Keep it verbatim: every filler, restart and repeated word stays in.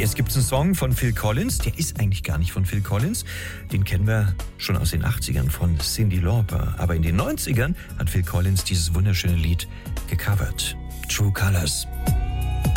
jetzt gibt es einen Song von Phil Collins, der ist eigentlich gar nicht von Phil Collins. Den kennen wir schon aus den achtzigern von Cyndi Lauper. Aber in den neunzigern hat Phil Collins dieses wunderschöne Lied gecovert. True Colors.